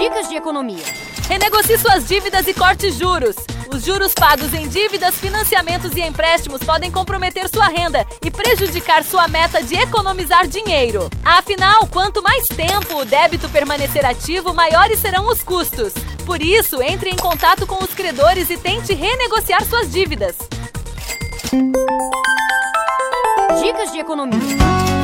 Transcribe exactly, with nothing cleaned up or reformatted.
Dicas de economia. Renegocie suas dívidas e corte juros. Os juros pagos em dívidas, financiamentos e empréstimos podem comprometer sua renda e prejudicar sua meta de economizar dinheiro. Afinal, quanto mais tempo o débito permanecer ativo, maiores serão os custos. Por isso, entre em contato com os credores e tente renegociar suas dívidas. Dicas de economia.